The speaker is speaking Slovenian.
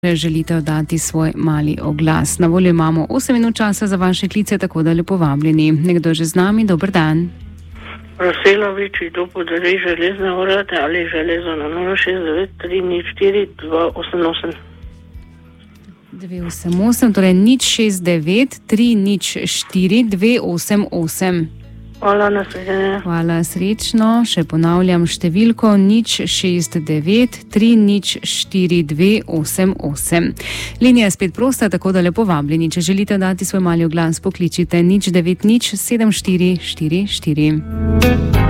želite oddati svoj mali oglas. Na voljo imamo 8 minut časa za vaše klice, tako da lepo vabljeni. Nekdo že z nami, dober dan. Raselovič, kdo podari železne orate ali železo na 069 304 288. 288, torej 069 304 288. Hvala, nasvidenje. Hvala, srečno. Še ponavljam številko 069 304 288. Linija je spet prosta, tako da lepo vabljeni. Če želite dati svoj mali oglas, pokličite 090 7444.